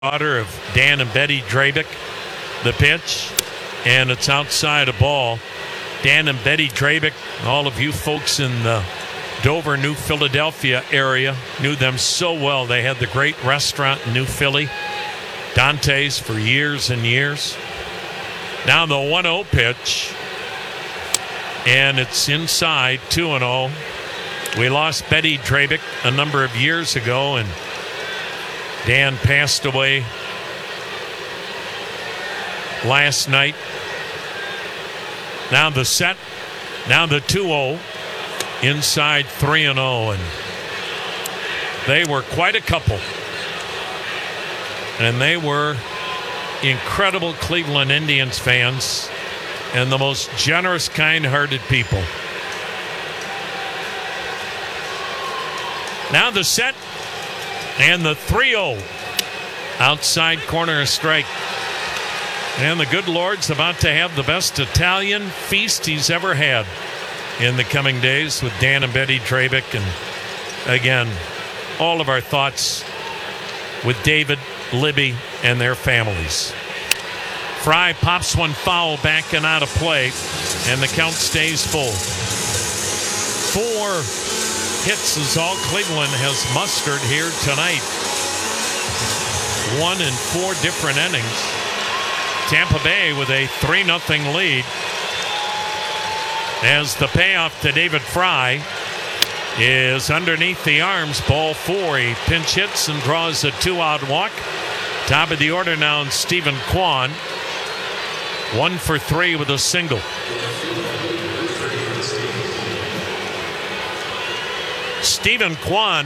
daughter of Dan and Betty Drabick. The pitch, and it's outside a ball. Dan and Betty Drabick, all of you folks in the Dover, New Philadelphia area knew them so well. They had the great restaurant in New Philly, Dante's, for years and years. Now the 1-0 pitch, and it's inside, 2-0. We lost Betty Drabick a number of years ago, and Dan passed away last night. Now the set, now the 2-0, inside 3-0, and they were quite a couple. And they were incredible Cleveland Indians fans and the most generous, kind-hearted people. Now the set, and the 3-0, outside corner, a strike. And the good Lord's about to have the best Italian feast he's ever had in the coming days with Dan and Betty Drabick. And again, all of our thoughts with David, Libby, and their families. Fry pops one foul back and out of play, and the count stays full. 4 hits is all Cleveland has mustered here tonight. 1 in 4 different innings. Tampa Bay with a 3-0 lead, as the payoff to David Fry is underneath the arms, ball 4. He pinch hits and draws a 2-out walk. Top of the order now, Stephen Kwan, 1 for 3 with a single. Stephen Kwan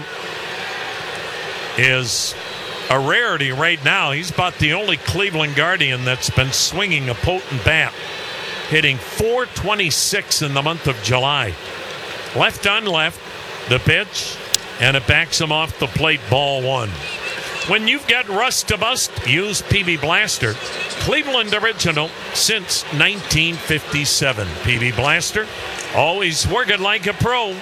is a rarity right now. He's about the only Cleveland Guardian that's been swinging a potent bat, hitting .426 in the month of July. Left on left, the pitch, and it backs him off the plate, ball 1. When you've got rust to bust, use PB Blaster. Cleveland original since 1957. PB Blaster, always working like a pro.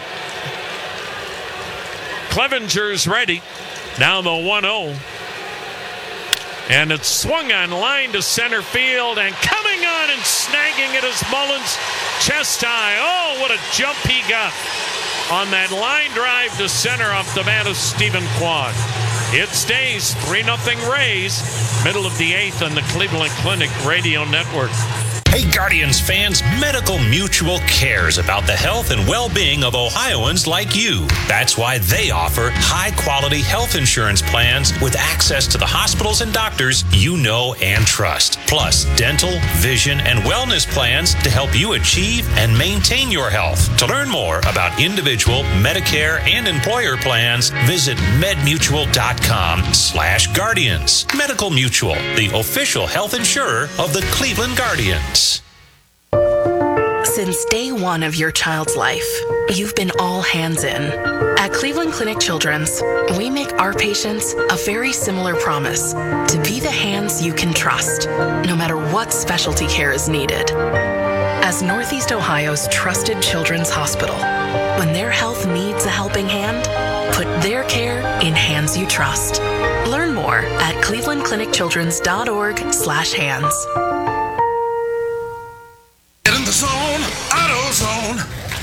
Clevenger's ready. Now the 1-0. And it's swung on line to center field, and coming on and snagging it is Mullins, chest high. Oh, what a jump he got on that line drive to center off the bat of Stephen Kwan. It stays 3-0 Rays, middle of the 8th on the Cleveland Clinic Radio Network. Hey, Guardians fans, Medical Mutual cares about the health and well-being of Ohioans like you. That's why they offer high-quality health insurance plans with access to the hospitals and doctors you know and trust. Plus, dental, vision, and wellness plans to help you achieve and maintain your health. To learn more about individual, Medicare, and employer plans, visit medmutual.com/Guardians. Medical Mutual, the official health insurer of the Cleveland Guardians. Since day one of your child's life, you've been all hands in. At Cleveland Clinic Children's, we make our patients a very similar promise: to be the hands you can trust, no matter what specialty care is needed. As Northeast Ohio's trusted children's hospital, when their health needs a helping hand, put their care in hands you trust. Learn more at clevelandclinicchildrens.org/hands. Get in the zone, AutoZone.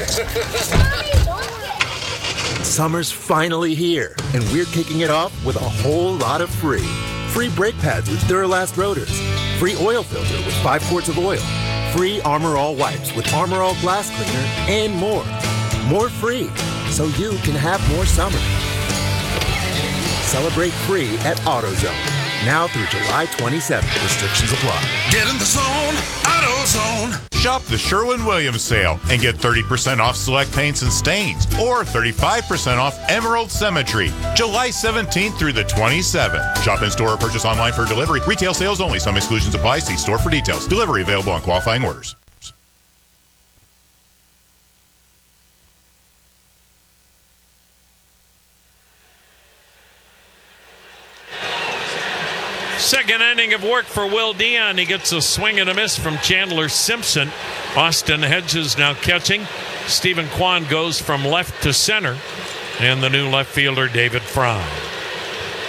Summer's finally here, and we're kicking it off with a whole lot of free. Free brake pads with Duralast rotors. Free oil filter with 5 quarts of oil. Free Armor All wipes with Armor All glass cleaner, and more. More free, so you can have more summer. Celebrate free at AutoZone. Now through July 27th. Restrictions apply. Get in the zone, AutoZone. Shop the Sherwin-Williams sale and get 30% off select paints and stains, or 35% off Emerald Symmetry, July 17th through the 27th. Shop in store or purchase online for delivery. Retail sales only. Some exclusions apply. See store for details. Delivery available on qualifying orders. Second inning of work for Will Dion. He gets a swing and a miss from Chandler Simpson. Austin Hedges now catching. Stephen Kwan goes from left to center. And the new left fielder, David Fry.